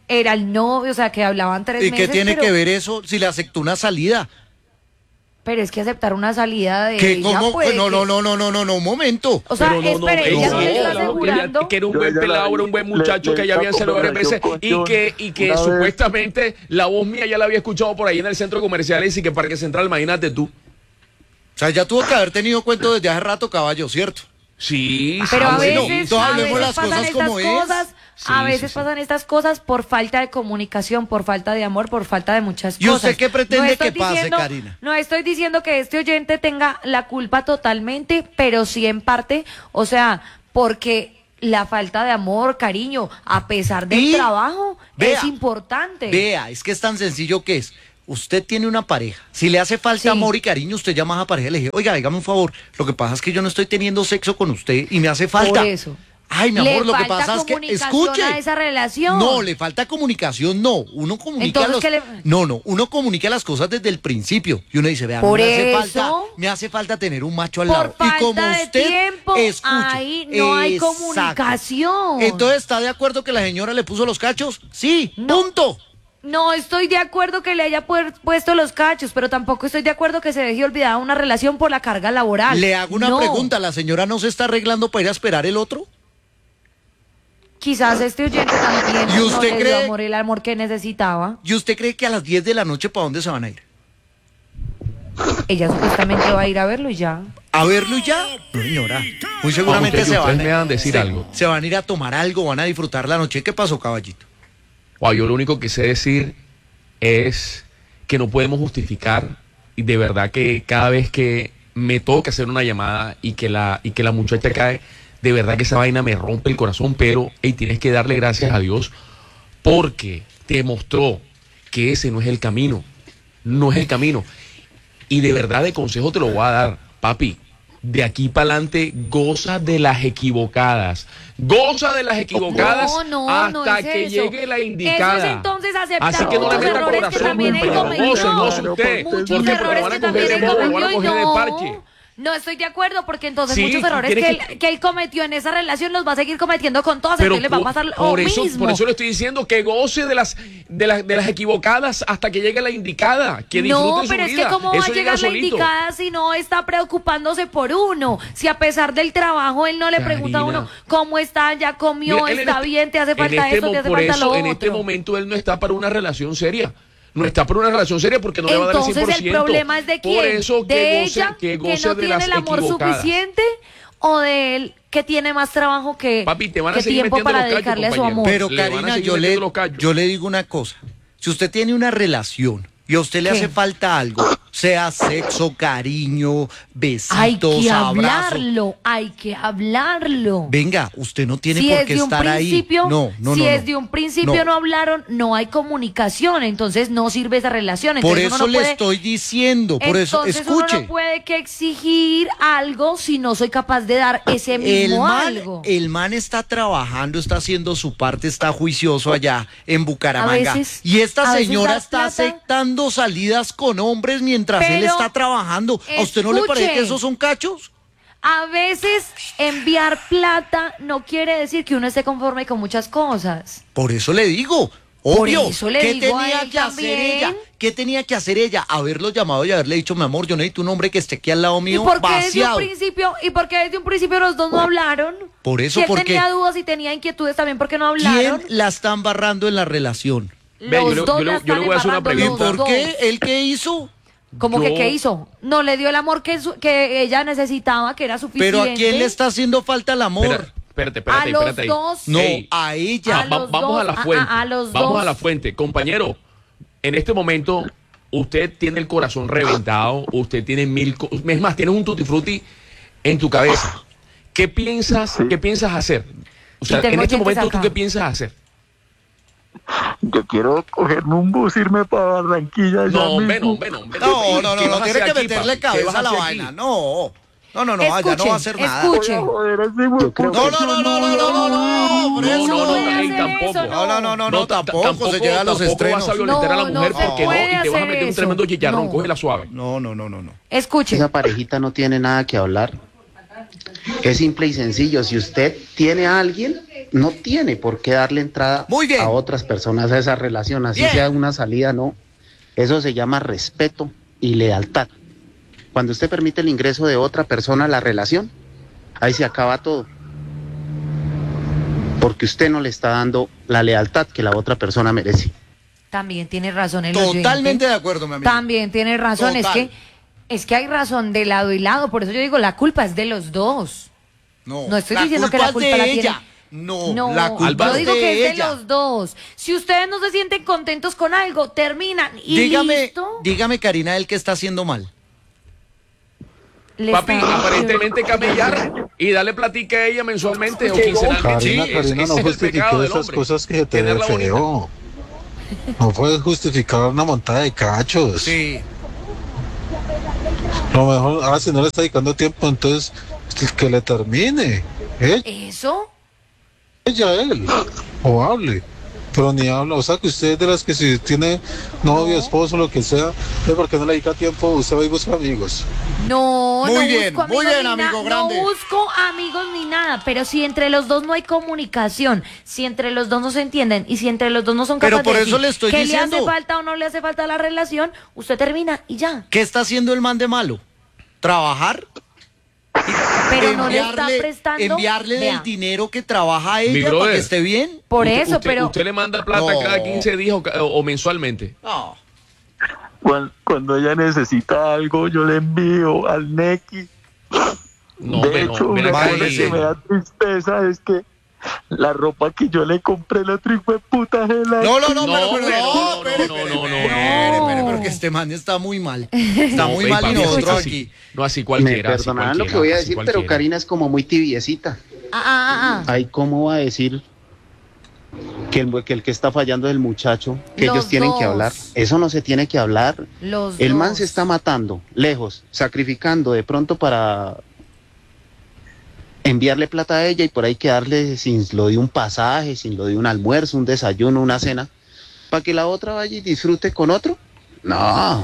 era el novio, o sea, que hablaban tres
¿Y
meses.
qué tiene
pero,
que ver eso si le aceptó una salida?
Pero es que aceptar una salida de
¿Qué?
ella,
¿Cómo?
puede
no,
que-
no, no, no, no, no, no, un momento.
O sea,
Pero no, no,
espere, ella
no,
me está
no,
asegurando.
que, que era un
Yo
buen
ya la
pelado,
vi,
era un buen
le-
muchacho
le
que ya habían
hizo
salido varias veces
conversación
y que, y que
una vez.
supuestamente la voz mía ya la había escuchado por ahí en el centro comercial y sí que Parque Central, imagínate tú.
O sea, ya tuvo que haber tenido cuento desde hace rato, caballo, ¿cierto?
Sí,
Pero
sí,
a
bueno,
veces,
entonces
a
hablemos
veces
las
pasan
cosas
estas
como es.
cosas, a
Sí,
veces
sí, sí.
pasan estas cosas por falta de comunicación, por falta de amor, por falta de muchas
¿Y
cosas.
usted qué pretende
estoy
que pase,
diciendo-
Karina?
No estoy diciendo que este oyente tenga la culpa totalmente, pero sí en parte, o sea, porque la falta de amor, cariño, a pesar del
Y,
trabajo,
vea,
es importante.
Vea, es que es tan sencillo que es. Usted tiene una pareja. Si le hace falta
Sí.
amor y cariño, usted llama a la pareja y le dice, oiga, dígame un favor. Lo que pasa es que yo no estoy teniendo sexo con usted y me hace falta.
Por eso.
Ay, mi
Le
amor, lo que
falta
pasa es que
comunicación
escuche.
a esa relación.
No, le falta comunicación, no. Uno comunica
Entonces,
los...
¿qué le-
No, no, uno comunica las cosas desde el principio. Y uno dice, vea,
Por
me hace
eso.
falta, me hace falta tener un macho al
Por
lado.
falta
y como
de
usted
tiempo,
escuche,
ahí no hay
exacto.
comunicación.
Entonces, ¿está de acuerdo que la señora le puso los cachos? Sí,
No.
punto.
No estoy de acuerdo que le haya puer- puesto los cachos, pero tampoco estoy de acuerdo que se deje olvidada una relación por la carga laboral.
Le hago una
No.
pregunta, ¿la señora no se está arreglando para ir a esperar el otro?
Quizás este oyente también
¿Y usted
no le dio
cree-
amor, el amor que necesitaba.
¿Y usted cree que a las diez de la noche para dónde se van a ir?
Ella supuestamente va a ir a verlo y ya.
¿A verlo y ya? No, señora. Muy seguramente
ustedes-
se van,
ustedes me van a decir
se,
algo.
se van a ir a tomar algo, van a disfrutar la noche. ¿Qué pasó, caballito?
Wow, yo lo único que sé decir es que no podemos justificar y de verdad que cada vez que me toca hacer una llamada y que la y que la muchacha cae, de verdad que esa vaina me rompe el corazón, pero hey, tienes que darle gracias a Dios porque te mostró que ese no es el camino, no es el camino. Y de verdad de consejo te lo voy a dar, papi. De aquí para adelante, goza de las equivocadas. Goza de las equivocadas
No, no,
hasta
no es
que
eso.
llegue la indicada.
Eso es entonces aceptar
Así que no le
muchos
meta
errores que
corazón,
también él
compañero.
cometió.
Goce, goce usted.
Muchos
¿Por qué? Porque
errores
lo van a
que
coger de
también él
bobo, lo van a
cometió y
coger de
no.
parche.
No estoy de acuerdo porque entonces
Sí,
muchos errores que
tienes
él,
que-
que él cometió en esa relación los va a seguir cometiendo con todas,
Pero
entonces le va a
por,
pasar lo
por eso,
mismo.
por eso le estoy diciendo que goce de las, de las, de las equivocadas hasta que llegue la indicada. Que disfrute
No,
su
pero es
vida.
que cómo va a
Eso llega
llegar la
solito.
indicada si no está preocupándose por uno. Si a pesar del trabajo él no le pregunta a
Karina.
uno cómo está, ya comió,
Mira, él en
está
este-
bien, te hace
en
falta
este
esto,
mo-
te hace
por
falta
eso,
lo
en este
otro.
momento él no está para una relación seria. No está para una relación seria porque no le va a dar el cien
Entonces
por
el
ciento.
problema es de quién,
Por eso que
de
goce,
ella
que
que,
goce
no
de
tiene
las
el amor
equivocadas.
suficiente o de él que tiene más trabajo que,
Papi, te van a
que
seguir
tiempo
metiendo
para
los cachos,
dedicarle a su
compañero.
amor.
Pero
Le van a
Karina,
seguir
yo le,
metiendo los callos.
yo le digo una cosa. Si usted tiene una relación y a usted le
¿Qué?
hace falta algo, sea sexo, cariño, besitos,
Hay que
abrazos.
hablarlo, hay que hablarlo.
Venga, usted no tiene
si
por
es
qué
de un
estar ahí.
principio,
No, no,
si
no,
es
no.
de un principio no.
No.
hablaron, no hay comunicación, entonces no sirve esa relación.
Por
Entonces
eso
uno no
le
puede,
estoy diciendo, por eso,
entonces uno
escuche.
no puede que exigir algo si no soy capaz de dar ese
El
mismo
man,
algo.
el man está trabajando, está haciendo su parte, está juicioso allá en Bucaramanga.
A veces-
y esta
a veces
señora
das
está
plata.
aceptando salidas con hombres mientras él
Pero,
está trabajando. ¿A usted no le parece
escuche.
que esos son cachos?
A veces enviar plata no quiere decir que uno esté conforme con muchas cosas.
Por eso le digo.
Por
Obvio,
eso le
¿qué
digo a
tenía
él
que hacer
también.
ella? ¿Qué tenía que hacer ella? Haberlo llamado y haberle dicho, mi amor, yo necesito un hombre que esté aquí al lado
¿Y
mío,
por qué desde un
vaciado.
principio, y por qué desde un principio los dos no hablaron?
Por eso,
si él
porque-
tenía dudas y tenía inquietudes también, ¿por qué no
¿Quién
hablaron?
la está embarrando en la relación?
Ve, yo
Los
le-
dos
yo le-
la
yo le
están
voy a hacer una
embarrando,
¿Y
los
pregunta.
por
dos.
qué? ¿Él qué hizo?
¿Cómo que
Yo-
qué hizo? No le dio el amor que, su- que ella necesitaba, que era suficiente.
Pero ¿a quién le está haciendo falta el amor?
Espera, espérate,
A
espérate,
los
espérate ahí.
dos.
No,
Ey,
a ella.
ah,
A
va-
los
vamos
dos,
a la
a-
fuente.
a- a los
vamos
dos.
a la fuente. Compañero, en este momento usted tiene el corazón reventado, usted tiene mil... co- Es más, tienes un tutti frutti en tu cabeza. ¿Qué piensas, qué piensas hacer? O sea,
Y tengo
en este
oyentes
momento, ¿tú
acá.
qué piensas hacer?
Yo quiero cogerme un bus, irme para Barranquilla. ya
No, hombre, no,
mismo.
hombre, no, hombre.
No, no, no,
¿Qué
no,
vas a
tiene
hacer
que
aquí,
meterle
papi? ¿Qué vas
cabeza a la
hacer
vaina.
aquí?
No, no, no, no, allá no va a
Escuche,
hacer nada.
escuche.
Joder, ese güey,
Yo creo
puta,
No,
que-
no, no, no, no, no, no, no, por
No,
eso
no, no,
puede
ey,
hacer
tampoco.
eso,
No, no, no, no, no,
ta-
tampoco, se llega a los
tampoco
estrenos.
vas a violentar a la
No, no
mujer
se
porque no,
puede
y te vas a
hacer
meter un
eso.
tremendo chicharrón,
No.
cógela suave.
No, no, no, no, no.
Escuche.
Esa parejita no tiene nada que hablar. Es simple y sencillo. Si usted tiene a alguien, no tiene por qué darle entrada a otras personas a esa relación, así
Bien.
sea una salida, no. Eso se llama respeto y lealtad. Cuando usted permite el ingreso de otra persona a la relación, ahí se acaba todo. Porque usted no le está dando la lealtad que la otra persona merece.
También tiene razón el
Totalmente
oyente.
de acuerdo, mi amigo.
También tiene razón.
Total.
Es que, es que hay razón de lado y lado. Por eso yo digo, la culpa es de los dos.
No,
No estoy
la
diciendo que
culpa
la
es
culpa
de
la
ella.
tiene.
No,
No,
la culpa
yo
es
digo
de
que es de
ella.
los dos. Si ustedes no se sienten contentos con algo, terminan y
Dígame,
listo.
dígame, Karina, el que está haciendo mal.
Le
Papi,
está-
aparentemente camellar y darle platica a ella mensualmente o quincenalmente.
Karina,
Sí,
Karina,
ese
no
es el
justifique
pecado del
esas
hombre.
cosas que te ve
Tenerla bonita.
feo. No puedes justificar una montada de cachos.
Sí.
Lo mejor, ahora si no le está dedicando tiempo, entonces que le termine. Ella,
¿Eso?
ella, él. O hable. Pero ni habla. O sea, que usted es de las que si tiene novio, esposo, lo que sea, es porque no le dedica tiempo, usted va y busca amigos.
No,
Muy
no
bien,
busco
muy
amigos
bien,
ni
amigo
na-
grande.
No busco amigos ni nada, pero si entre los dos no hay comunicación, si entre los dos no se entienden y si entre los dos no son
Pero
capaces
por
de
eso
decir
le estoy
que
diciendo.
le hace falta o no le hace falta a la relación, usted termina y ya.
¿Qué está haciendo el man de malo? ¿Trabajar?
Pero no le está
Enviarle-
prestando.
Enviarle
Vea,
el dinero que trabaja a
Mi
ella para
brother.
que esté bien.
por
Usted-
eso,
usted-
pero
Usted le manda plata
No.
cada quince días o, ca- o mensualmente.
No.
Cuando, cuando ella necesita algo, yo le envío al Neki.
No,
de
hombre,
hecho,
no,
una
mira,
cosa
Freddy.
que me da tristeza es que la ropa que yo le compré el otro hijo de puta es la
No, no, no,
No,
pero, pero,
hombre,
no,
no, no,
espere,
no,
espere,
no, no,
espere,
no.
espere, espere, porque este man está muy mal. Está muy
ey,
mal y
papi,
nosotros
no así,
aquí.
No así
Me
cualquiera. así
perdonarán lo que
cualquiera,
voy a
así
decir, pero
cualquiera.
Karina es como muy tibiecita.
ah, ah, ah,
Ay, ¿cómo va a decir que el que, el que está fallando es el muchacho? Que
Los
ellos tienen que
dos.
hablar. Eso no se tiene que hablar.
los
El man
dos.
se está matando, lejos, sacrificando de pronto para enviarle plata a ella y por ahí quedarle sin lo de un pasaje, sin lo de un almuerzo, un desayuno, una cena, para que la otra vaya y disfrute con otro. No.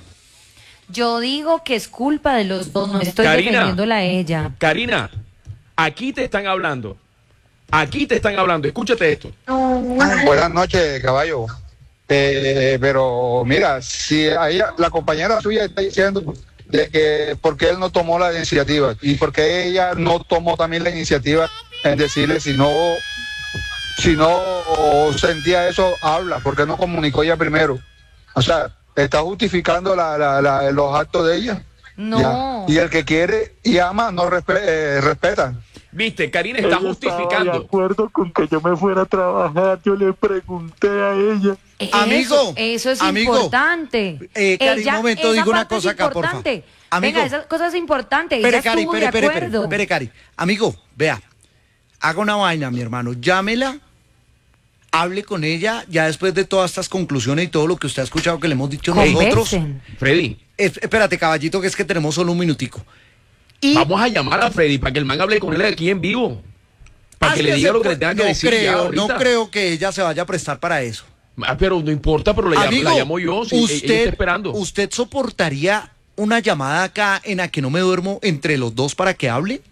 Yo digo que es culpa de los dos, no estoy
Karina.
defendiéndola a ella.
Karina, aquí te están hablando. Aquí te están hablando. Escúchate esto.
Buenas noches, caballo. Eh, pero mira, si ahí la compañera suya está diciendo de que porque él no tomó la iniciativa y porque ella no tomó también la iniciativa en decirle si no si no sentía eso, habla, porque no comunicó ella primero. O sea, está justificando la, la, la- los actos de ella.
No.
Ya. Y el que quiere y ama no respe- eh, respeta.
Viste, Karina está
Ella estaba de
justificando.
acuerdo con que yo me fuera a trabajar. Yo le pregunté a ella.
Eso,
Amigo,
eso es
amigo.
importante.
Eh, Cari, un momento,
esa
digo una
parte es
cosa acá, porfa.
importante.
Amigo.
Venga, esa cosa es importante.
Espere,
Ella
Cari,
estuvo
espere,
de
espere, espere,
acuerdo.
espere, Cari. Amigo, vea, haga una vaina, mi hermano. Llámela, hable con ella, ya después de todas estas conclusiones y todo lo que usted ha escuchado que le hemos dicho nosotros.
Conversen.
Freddy,
Es- espérate, caballito, que es que tenemos solo un minutico. Y
vamos a llamar a Freddy para que el man hable con él aquí en vivo. Para que
Haz
le diga
se
lo que le
puede-
tenga que
no
decir. ya
creo,
ahorita.
no creo que ella se vaya a prestar para eso.
Ah, pero no importa, pero le llamo-
Amigo,
la llamo yo. Si ella está
usted,
esperando.
¿usted soportaría una llamada acá en la que no me duermo entre los dos para que hable?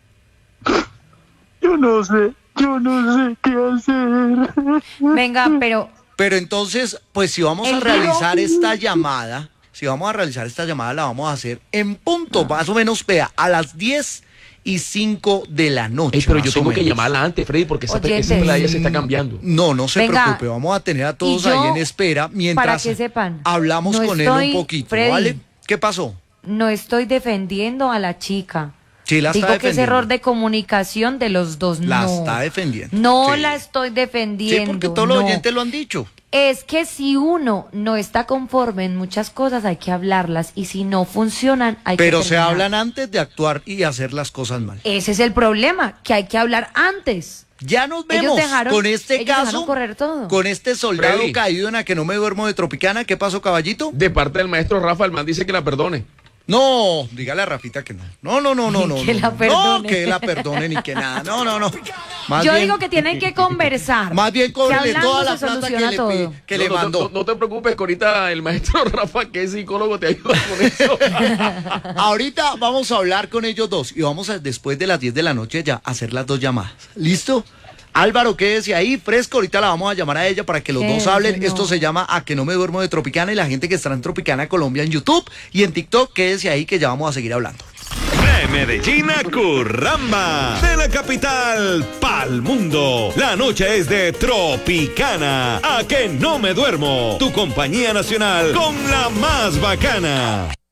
Yo no sé, yo no sé qué hacer.
Venga, pero
Pero entonces, pues si vamos a
El
realizar
río.
esta llamada, si vamos a realizar esta llamada, la vamos a hacer en punto, más o menos, vea, a las diez y cinco de la noche.
Ey, pero yo
más o
tengo que
menos.
llamarla antes, Freddy, porque esa,
Oyentes.
esa pelada ya se está cambiando.
No, no se
Venga,
preocupe, vamos a tener a todos
y yo,
ahí en espera mientras
para que sepan,
hablamos
no
con
estoy-
él un poquito,
Freddy.
¿vale? ¿Qué pasó?
no estoy defendiendo a la chica.
Sí, la está
Digo que es
defendiendo.
error de comunicación de los dos.
La
no.
está defendiendo.
No
Sí.
la estoy defendiendo.
Sí, porque todos los
no.
oyentes lo han dicho.
Es que si uno no está conforme en muchas cosas hay que hablarlas y si no funcionan hay
Pero
que
se
terminar.
hablan antes de actuar y hacer las cosas mal.
Ese es el problema, que hay que hablar antes.
Ya nos
Ellos
vemos
dejaron-
con este
ellos dejaron
caso,
correr todo.
con este soldado
Freddy.
caído en la que no me duermo de Tropicana. ¿Qué pasó, caballito?
De parte del maestro Rafa, el man dice que la perdone.
No, dígale a Rafita que no. No, no, no, no, no.
Que
no,
la
no,
perdone.
No, que la perdone ni que nada. No, no, no. Más
Yo
bien,
digo que tienen que conversar.
Más bien
que
cóbrele
hablando
toda la
se
plata que
soluciona
le,
todo.
pi- que
no,
le
no,
mandó.
No, no te preocupes, que ahorita el maestro Rafa, que es psicólogo, te ayuda con eso.
Ahorita vamos a hablar con ellos dos y vamos a, después de las diez de la noche ya a hacer las dos llamadas. ¿Listo? Álvaro, quédese ahí, fresco, ahorita la vamos a llamar a ella para que los dos
Quédese,
hablen.
no.
Esto se llama A que no me duermo de Tropicana y la gente que estará en Tropicana Colombia en YouTube y en TikTok, quédese ahí que ya vamos a seguir hablando.
De Medellín a Curramba, de la capital pa'l mundo. La noche es de Tropicana. A que no me duermo. Tu compañía nacional con la más bacana.